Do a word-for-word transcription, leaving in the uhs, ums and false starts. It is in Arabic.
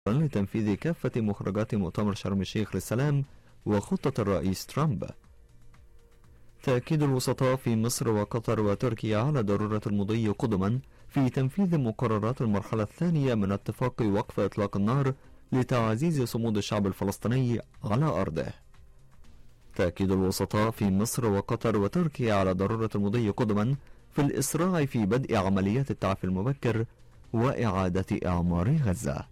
لتنفيذ كافة مخرجات مؤتمر شرم الشيخ للسلام وخطة الرئيس ترامب. تأكيد الوسطاء في مصر وقطر وتركيا على ضرورة المضي قدما في تنفيذ مقررات المرحلة الثانية من اتفاق وقف إطلاق النار لتعزيز صمود الشعب الفلسطيني على أرضه. تأكيد الوسطاء في مصر وقطر وتركيا على ضرورة المضي قدما في الإسراع في بدء عمليات التعافي المبكر وإعادة إعمار غزة.